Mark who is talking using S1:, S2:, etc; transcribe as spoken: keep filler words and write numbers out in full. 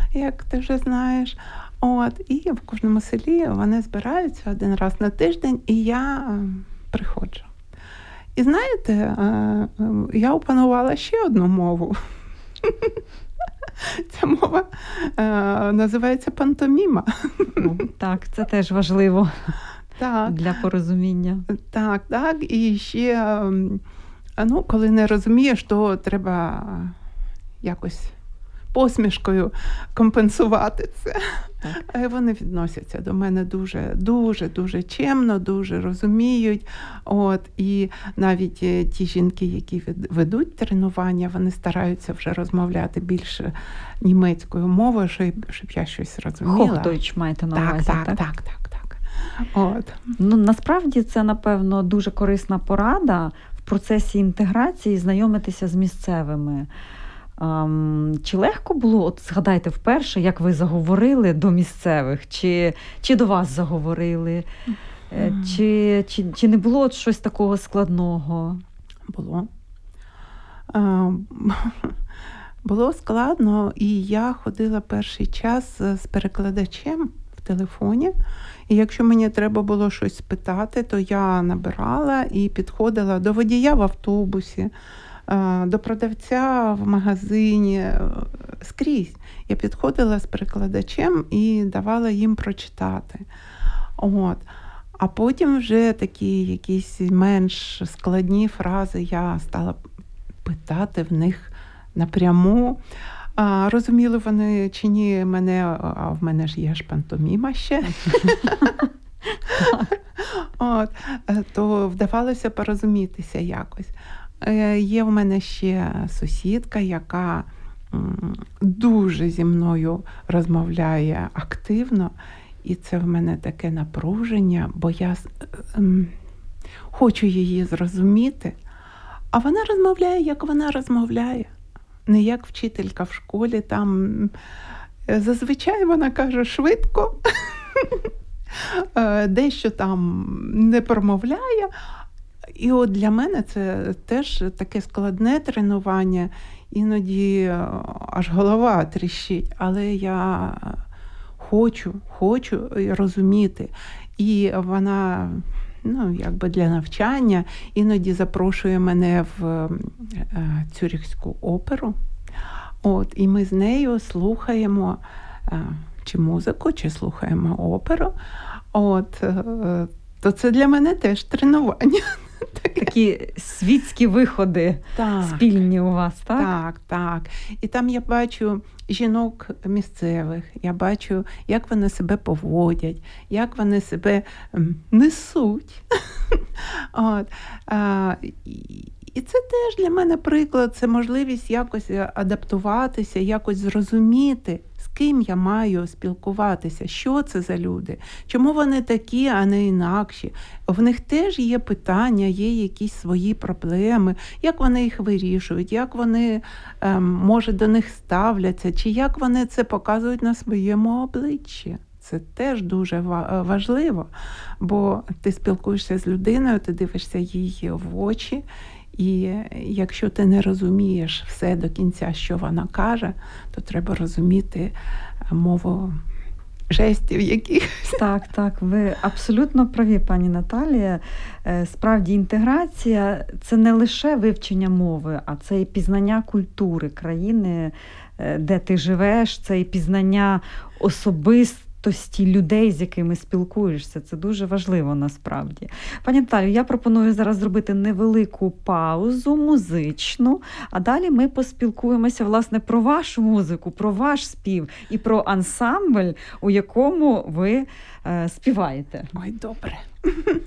S1: як ти вже знаєш. От, і в кожному селі вони збираються один раз на тиждень, і я приходжу. І знаєте, я опанувала ще одну мову. Ця мова називається пантоміма.
S2: Так, це теж важливо
S1: так.
S2: для порозуміння.
S1: Так, так. І ще, ну, коли не розумієш, то треба якось посмішкою компенсувати це. Так. Вони відносяться до мене дуже, дуже, дуже чемно, дуже розуміють. От, і навіть ті жінки, які ведуть тренування, вони стараються вже розмовляти більше німецькою мовою, щоб, щоб я щось розуміла.
S2: Хохдойч маєте на увазі,
S1: так?
S2: Так,
S1: так, так, так, так. От.
S2: Ну, насправді це, напевно, дуже корисна порада в процесі інтеграції знайомитися з місцевими. Um, чи легко було, от згадайте вперше, як ви заговорили до місцевих, чи, чи до вас заговорили, mm. чи, чи, чи не було от щось такого складного?
S1: Було. Uh, було складно, і я ходила перший час з перекладачем в телефоні, і якщо мені треба було щось спитати, то я набирала і підходила до водія в автобусі, до продавця в магазині, скрізь. Я підходила з перекладачем і давала їм прочитати. От. А потім вже такі якісь менш складні фрази я стала питати в них напряму. А, розуміли вони чи ні мене, а в мене ж є ж пантоміма ще. От. То вдавалося порозумітися якось. Є в мене ще сусідка, яка дуже зі мною розмовляє активно, і це в мене таке напруження, бо я хочу її зрозуміти, а вона розмовляє, як вона розмовляє, не як вчителька в школі. Там зазвичай вона каже швидко, дещо там не промовляє. І от для мене це теж таке складне тренування, іноді аж голова тріщить, але я хочу, хочу розуміти. І вона, ну, якби для навчання іноді запрошує мене в Цюрихську оперу. От, і ми з нею слухаємо чи музику, чи слухаємо оперу. От, то це для мене теж тренування.
S2: Такі світські виходи так, спільні у вас, так?
S1: Так, так. І там я бачу жінок місцевих, я бачу, як вони себе поводять, як вони себе несуть. От. А, і це теж для мене приклад, це можливість якось адаптуватися, якось зрозуміти, з ким я маю спілкуватися, що це за люди, чому вони такі, а не інакші. В них теж є питання, є якісь свої проблеми, як вони їх вирішують, як вони, ем, може, до них ставляться, чи як вони це показують на своєму обличчі. Це теж дуже важливо, бо ти спілкуєшся з людиною, ти дивишся їй в очі, і якщо ти не розумієш все до кінця, що вона каже, то треба розуміти мову жестів якихось.
S2: Так, так, ви абсолютно праві, пані Наталія. Справді, інтеграція – це не лише вивчення мови, а це і пізнання культури країни, де ти живеш, це і пізнання особистості, людей, з якими спілкуєшся. Це дуже важливо насправді. Пані Наталію, я пропоную зараз зробити невелику паузу музичну, а далі ми поспілкуємося, власне, про вашу музику, про ваш спів і про ансамбль, у якому ви е, співаєте.
S1: Ой, добре.